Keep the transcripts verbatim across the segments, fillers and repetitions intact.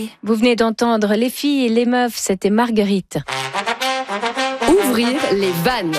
Vous venez d'entendre Les filles et les meufs, c'était Marguerite. Ouvrir les vannes.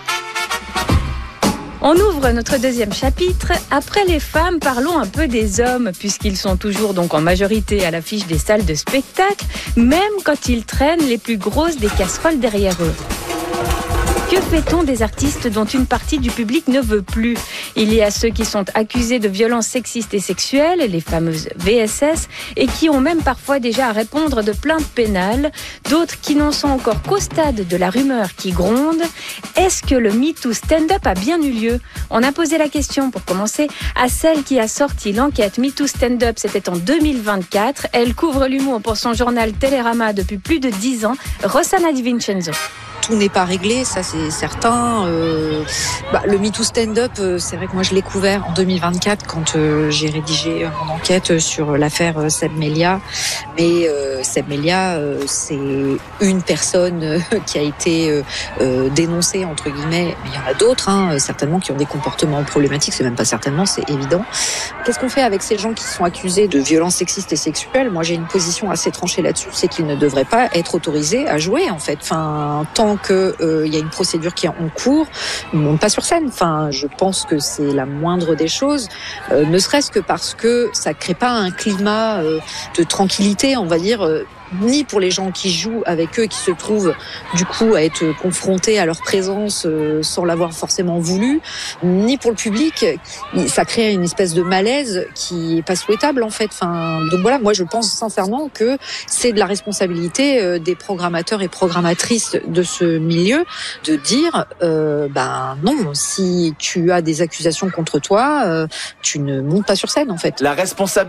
On ouvre notre deuxième chapitre. Après les femmes, parlons un peu des hommes, puisqu'ils sont toujours donc en majorité à l'affiche des salles de spectacle, même quand ils traînent les plus grosses des casseroles derrière eux. Que fait-on des artistes dont une partie du public ne veut plus ? Il y a ceux qui sont accusés de violences sexistes et sexuelles, les fameuses V S S, et qui ont même parfois déjà à répondre de plaintes pénales. D'autres qui n'en sont encore qu'au stade de la rumeur qui gronde. Est-ce que le MeToo Stand-Up a bien eu lieu ? On a posé la question, pour commencer, à celle qui a sorti l'enquête MeToo Stand-Up. C'était en deux mille vingt-quatre. Elle couvre l'humour pour son journal Télérama depuis plus de dix ans. Rossana Di Vincenzo. Tout n'est pas réglé, ça c'est certain. Euh, bah, le MeToo Stand-Up, euh, c'est vrai que moi je l'ai couvert en deux mille vingt-quatre quand euh, j'ai rédigé mon enquête sur l'affaire euh, Seb Melia. Mais euh, Seb Melia, euh, c'est une personne euh, qui a été euh, euh, dénoncée, entre guillemets. Mais il y en a d'autres, hein, certainement, qui ont des comportements problématiques. C'est même pas certainement, c'est évident. Qu'est-ce qu'on fait avec ces gens qui sont accusés de violences sexistes et sexuelles ? Moi j'ai une position assez tranchée là-dessus, c'est qu'ils ne devraient pas être autorisés à jouer, en fait. Enfin, tant qu'il euh, y a une procédure qui est en cours, ils ne montent pas sur scène. Enfin, je pense que c'est la moindre des choses, euh, ne serait-ce que parce que ça ne crée pas un climat euh, de tranquillité, on va dire, euh, ni pour les gens qui jouent avec eux, qui se trouvent du coup à être confrontés à leur présence euh, sans l'avoir forcément voulu, ni pour le public. Ça crée une espèce de malaise qui est pas souhaitable, en fait. Enfin, donc voilà, moi je pense sincèrement que c'est de la responsabilité euh, des programmateurs et programmatrices de ce milieu de dire euh, ben non, si tu as des accusations contre toi, euh, tu ne montes pas sur scène, en fait. La responsabilité